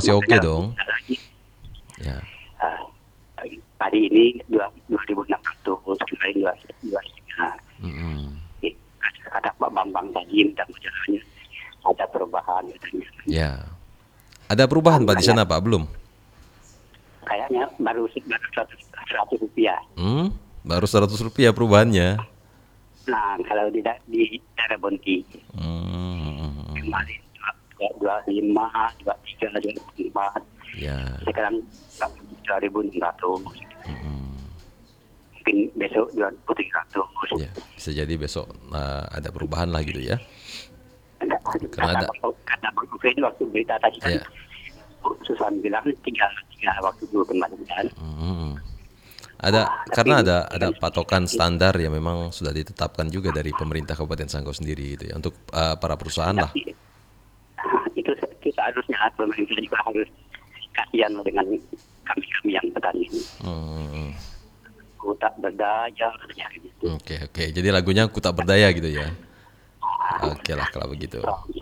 masih oke makanya dong. bisa lagi. Ya. Uh, Tadi ini 2.600, kemarin 2.500. Mm-mm. Kata Pak Bambang tadi minta jalannya ada perubahan katanya. Ya. Ada perubahan Pak di Makanya sana Pak? Belum? kayaknya baru 100 rupiah. Hmm? Baru 100 rupiah perubahannya. Nah, kalau di daerah Bonti Hmm. kemarin 25, 23, 24, Ya. sekarang 2.600, Mm-mm. mungkin besok 2.300. Ya. Bisa jadi besok ada perubahan lah gitu ya. Karena Kata ada. Bang Hussein waktu berita tadi kan, Ya. Susan bilang tiga waktu dulu kemarin kan. Hmm. Ada Tapi karena ini ada patokan standar yang memang sudah ditetapkan juga dari pemerintah Kabupaten Sanggau sendiri gitu ya untuk para perusahaan lah. tapi itu seharusnya pemerintah juga harus kasihan dengan kami yang petani ini. Hmm. Ku tak berdaya katanya gitu. Oke oke. Jadi lagunya Ku Tak Berdaya gitu ya. Oke lah kalau begitu.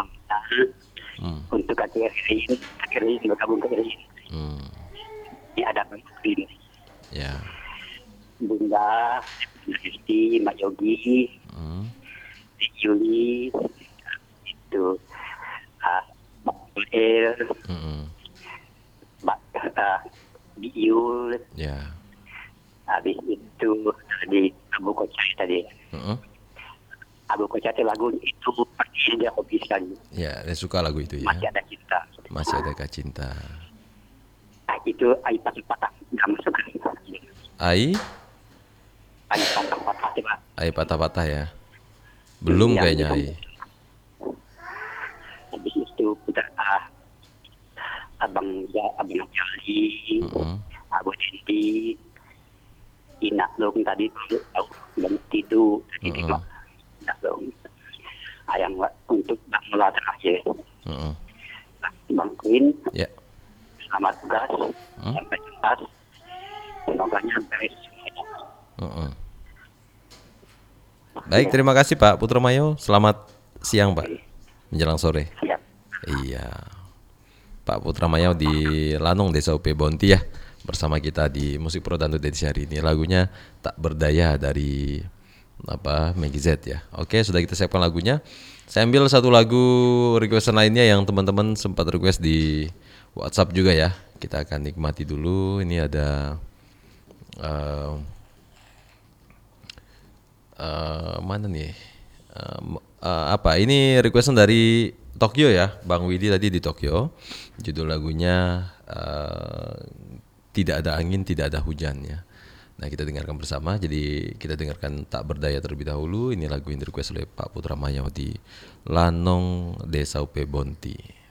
Untuk akhir ini bergabung ke ini. Hmm. Ini ada ini Ya. Bunda, Isti, Mbak Yogi, Hmm. Yuli, itu Mbak Joel, Mm-mm. Mbak Biul, Ya. habis itu tadi Abu Kocai tadi. Mm-mm. Abu Kocai itu lagu itu pergi dia hobi sekali. Ya, saya suka lagu itu ya. Masih ada cinta. Masih Adakah Cinta. Itu air patah-patah nggak masuk. Ai, Air patah-patah Pak. Ai patah-patah ya. Belum Yang kayaknya itu Ai. habis itu putar Abang Jali, Mm-mm. Abu Cinti, Inak dong tadi tahu belum tidur tadi Mm-mm. tengok Inak dong. Yang untuk Bang Mula terakhir, Mm-mm. Bang Queen, Ya. selamat tugas Mm. sampai tuntas. Semoga beres semuanya. Mm-mm. Baik, terima kasih Pak Putramayo. Selamat siang Pak. Oke, Menjelang sore. siap. Iya. Pak Putramayo di Lanong Desa UP Bonti ya. Bersama kita di Musik Pro Dangdut edisi hari ini. Lagunya Tak Berdaya dari Maggie Z ya. Oke, sudah kita siapkan lagunya. Saya ambil satu lagu requestan lainnya yang teman-teman sempat request di WhatsApp juga ya. Kita akan nikmati dulu. Ini ada eh, mana nih? Apa? Ini requestan dari Tokyo ya, Bang Widi tadi di Tokyo. Judul lagunya Tidak Ada Angin, Tidak Ada Hujan ya. Nah kita dengarkan bersama. Jadi kita dengarkan Tak Berdaya terlebih dahulu. Ini lagu yang di request oleh Pak Putra Mayo di Lanong Desa UP Bonti.